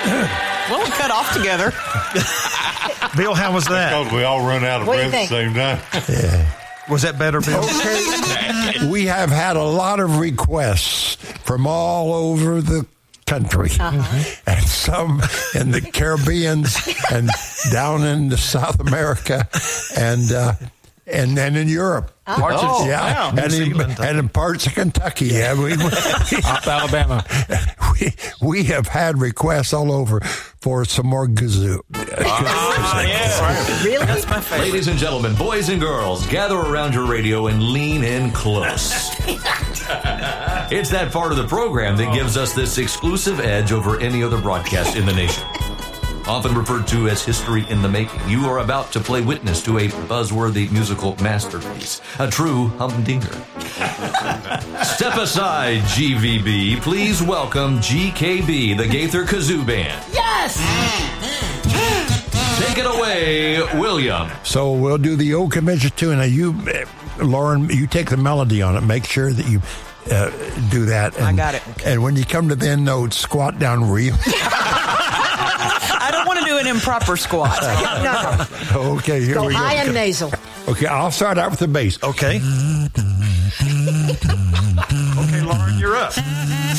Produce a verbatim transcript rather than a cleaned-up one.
Well, we cut off together. Bill, how was that? Because we all run out of What do you breath at the think? same time. Yeah. Was that better, Bill? Okay. We have had a lot of requests from all over the country, Uh-huh. and some in the Caribbean and down in the South America, and uh, and then in Europe. Parts of- Oh, yeah, wow. and, New in, Zealand. and in parts of Kentucky. Yeah, we, we, Up Alabama. we we have had requests all over for some more kazoo. Really? That's my favorite. Ladies and gentlemen, boys and girls, gather around your radio and lean in close. It's that part of the program that gives us this exclusive edge over any other broadcast in the nation. Often referred to as history in the making, you are about to play witness to a buzzworthy musical masterpiece, a true humdinger. Step aside, G V B. Please welcome G K B, the Gaither Kazoo Band. Yes! Take it away, William. So we'll do the old convention too. Now you, uh, Lauren, you take the melody on it. Make sure that you uh, do that. And, I got it. And when you come to the end note, squat down real. I don't want to do an improper squat. No, no. Okay, here Go we go. high and nasal. Okay, I'll start out with the bass. Okay. Okay, Lauren, you're up.